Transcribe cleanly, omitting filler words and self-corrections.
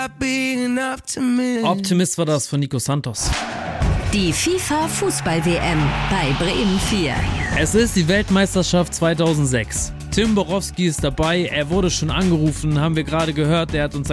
Optimist war das von Nico Santos. Die FIFA-Fußball-WM bei Bremen 4. Es ist die Weltmeisterschaft 2006. Tim Borowski ist dabei, er wurde schon angerufen, haben wir gerade gehört, er hat uns